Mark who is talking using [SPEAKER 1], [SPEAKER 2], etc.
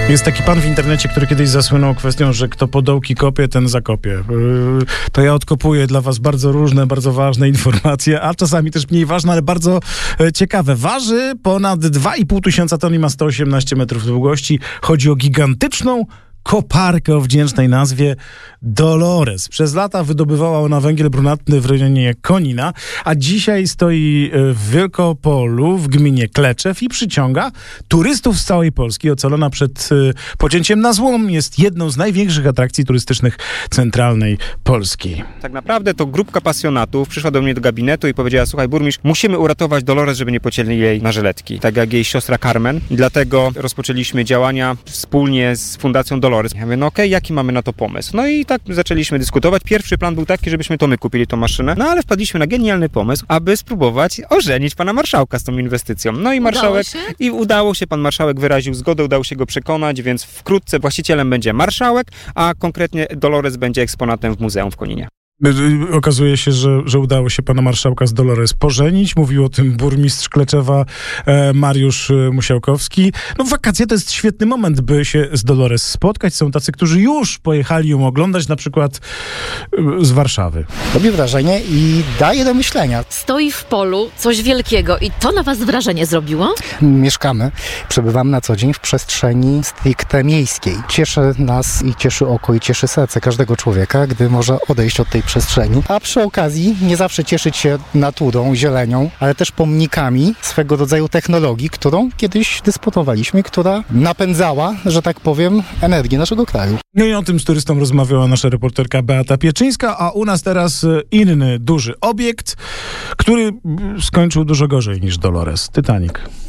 [SPEAKER 1] Jest taki pan w internecie, który kiedyś zasłynął kwestią, że kto po dołki kopie, ten zakopie. To ja odkopuję dla was bardzo różne, bardzo ważne informacje, a czasami też mniej ważne, ale bardzo ciekawe. Waży ponad 2,5 tysiąca ton i ma 118 metrów długości. Chodzi o gigantyczną koparkę o wdzięcznej nazwie Dolores. Przez lata wydobywała ona węgiel brunatny w rejonie Konina, a dzisiaj stoi w Wielkopolu, w gminie Kleczew i przyciąga turystów z całej Polski. Ocalona przed pocięciem na złom, jest jedną z największych atrakcji turystycznych centralnej Polski.
[SPEAKER 2] Tak naprawdę to grupka pasjonatów przyszła do mnie do gabinetu i powiedziała: słuchaj burmistrz, musimy uratować Dolores, żeby nie pocięli jej na żyletki. Tak jak jej siostra Carmen. I dlatego rozpoczęliśmy działania wspólnie z Fundacją Dolores. Ja mówię, no okej, jaki mamy na to pomysł? No i tak zaczęliśmy dyskutować. Pierwszy plan był taki, żebyśmy to my kupili tą maszynę, no ale wpadliśmy na genialny pomysł, aby spróbować ożenić pana marszałka z tą inwestycją. No i marszałek... Udało się, pan marszałek wyraził zgodę, udało się go przekonać, więc wkrótce właścicielem będzie marszałek, a konkretnie Dolores będzie eksponatem w muzeum w Koninie.
[SPEAKER 1] Okazuje się, że udało się pana marszałka z Dolores pożenić. Mówił o tym burmistrz Kleczewa Mariusz Musiałkowski. No wakacje to jest świetny moment, by się z Dolores spotkać. Są tacy, którzy już pojechali ją oglądać, na przykład z Warszawy.
[SPEAKER 3] Robi wrażenie i daje do myślenia.
[SPEAKER 4] Stoi w polu coś wielkiego i to na was wrażenie zrobiło?
[SPEAKER 3] Mieszkamy, przebywamy na co dzień w przestrzeni stricte miejskiej. Cieszy nas i cieszy oko i cieszy serce każdego człowieka, gdy może odejść od tej przestrzeni, a przy okazji nie zawsze cieszyć się naturą, zielenią, ale też pomnikami swego rodzaju technologii, którą kiedyś dysponowaliśmy, która napędzała, że tak powiem, energię naszego kraju.
[SPEAKER 1] No i o tym z turystą rozmawiała nasza reporterka Beata Pieczyńska, a u nas teraz inny duży obiekt, który skończył dużo gorzej niż Dolores. Titanic.